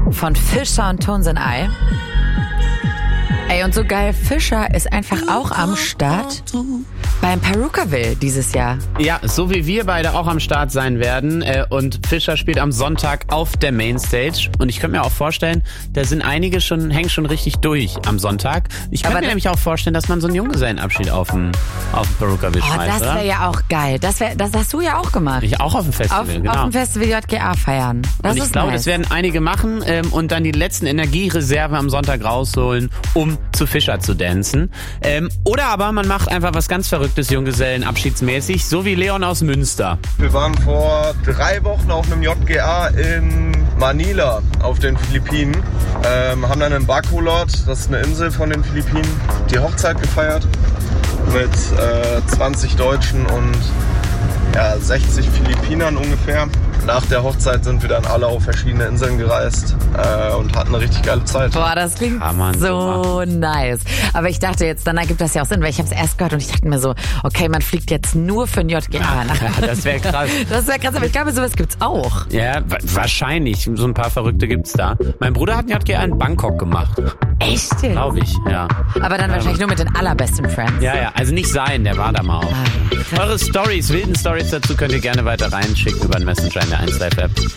von Fischer und Tones and I. Ey, und so geil, Fischer ist einfach auch am Start beim Perukaville dieses Jahr. Ja, so wie wir beide auch am Start sein werden. Und Fischer spielt am Sonntag auf der Mainstage. Und ich könnte mir auch vorstellen, da sind einige hängen schon richtig durch am Sonntag. Ich könnte mir nämlich auch vorstellen, dass man so einen Junggesellenabschied auf dem Perukaville schmeißt. Das wäre ja auch geil. Das hast du ja auch gemacht. Ich auch auf dem Festival, genau. Auf dem Festival JGA feiern. Das und ich glaube, das werden einige machen und dann die letzten Energiereserven am Sonntag rausholen, um zu Fischer zu dancen. Oder aber man macht einfach was ganz Verrücktes, Junggesellenabschiedsmäßig, so wie Leon aus Münster. Wir waren vor 3 Wochen auf einem JGA in Manila auf den Philippinen. Haben dann in Bacolod, das ist eine Insel von den Philippinen, die Hochzeit gefeiert mit 20 Deutschen und 60 Philippinern ungefähr. Nach der Hochzeit sind wir dann alle auf verschiedene Inseln gereist und hatten eine richtig geile Zeit. Boah, das klingt so nice. Aber ich dachte jetzt, dann ergibt das ja auch Sinn, weil ich habe es erst gehört und ich dachte mir so, okay, man fliegt jetzt nur für ein JGA. Ja, das wäre krass. Das wäre krass, aber ich glaube, sowas gibt's auch. Ja, wahrscheinlich. So ein paar Verrückte gibt's da. Mein Bruder hat ein JGA in Bangkok gemacht. Echt? Glaube ich, ja. Aber dann wahrscheinlich nur mit den allerbesten Friends. Ja, also nicht sein, der war da mal auch. Eure Stories, wilden Stories dazu könnt ihr gerne weiter reinschicken über den Messenger in der 1Live App.